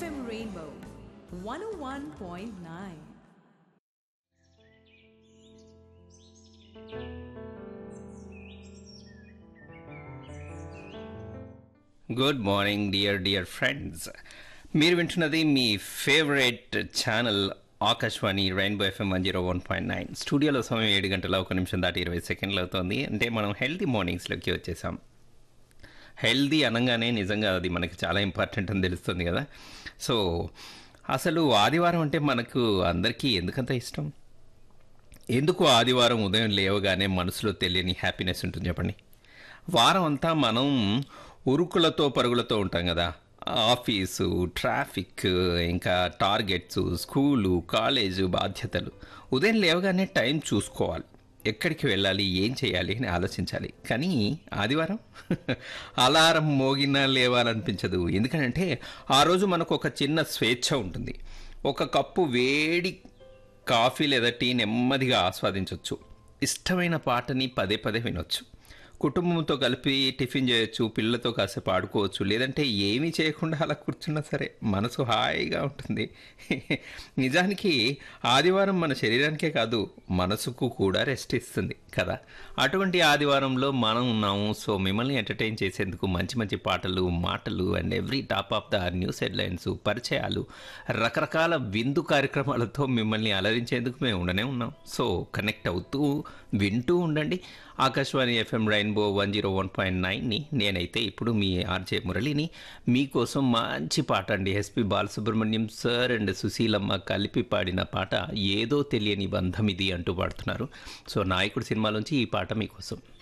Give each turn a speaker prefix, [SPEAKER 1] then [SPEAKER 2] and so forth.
[SPEAKER 1] FM Rainbow 101.9.
[SPEAKER 2] Good morning dear friends. మీరు వింటున్నది మీ favourite channel Akashvani rainbow FM 101.9. స్టూడియోలో సమయం 7 గంటల 1 నిమిషం దాటి 20 సెకండ్లు అవుతుంది. అంటే మనం హెల్తీ మార్నింగ్స్లోకి వచ్చేసాం. హెల్తీ అనగానే నిజంగా అది మనకి చాలా ఇంపార్టెంట్ అని తెలుస్తుంది కదా. సో అసలు ఆదివారం అంటే మనకు అందరికీ ఎందుకంత ఇష్టం? ఎందుకు ఆదివారం ఉదయం లేవగానే మనసులో తెలియని హ్యాపీనెస్ ఉంటుంది చెప్పండి. వారం అంతా మనం ఉరుకులతో పరుగులతో ఉంటాం కదా. ఆఫీసు, ట్రాఫిక్, ఇంకా టార్గెట్స్, స్కూలు, కాలేజు, బాధ్యతలు. ఉదయం లేవగానే టైం చూసుకోవాలి, ఎక్కడికి వెళ్ళాలి, ఏం చేయాలి అని ఆలోచించాలి. కానీ ఆదివారం అలారం మోగినా లేవాలనిపించదు. ఎందుకంటే ఆ రోజు మనకు ఒక చిన్న స్వేచ్ఛ ఉంటుంది. ఒక కప్పు వేడి కాఫీ లేదా టీ నెమ్మదిగా ఆస్వాదించవచ్చు. ఇష్టమైన పాటని పదే పదే వినొచ్చు. కుటుంబంతో కలిపి టిఫిన్ చేయొచ్చు, పిల్లలతో కాసేపు ఆడుకోవచ్చు. లేదంటే ఏమీ చేయకుండా అలా కూర్చున్నా సరే మనసు హాయిగా ఉంటుంది. నిజానికి ఆదివారం మన శరీరానికే కాదు, మనసుకు కూడా రెస్ట్ ఇస్తుంది కదా. అటువంటి ఆదివారంలో మనం ఉన్నాము. సో మిమ్మల్ని ఎంటర్టైన్ చేసేందుకు మంచి మంచి పాటలు, మాటలు and every top of the news headlines, పరిచయాలు, రకరకాల విందు కార్యక్రమాలతో మిమ్మల్ని అలరించేందుకు మేము ఉండనే ఉన్నాం. సో కనెక్ట్ అవుతూ వింటూ ఉండండి ఆకాశవాణి FM రెయిన్బో 101.9ని. నేనైతే ఇప్పుడు మీ ఆర్జే మురళిని. మీకోసం మంచి పాట అండి, SP Balasubrahmanyam sir and Susheelamma కలిపి పాడిన పాట ఏదో తెలియని బంధం ఇది అంటూ పాడుతున్నారు. సో నాయకుడు సినిమాలోంచి ఈ పాట మీకోసం.